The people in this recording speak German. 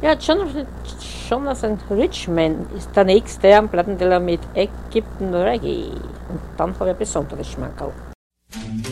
Ja, Jonathan Richman ist der nächste am Plattenteller mit Ägypten Reggae. Und dann habe ich ein besonderes Schmankerl.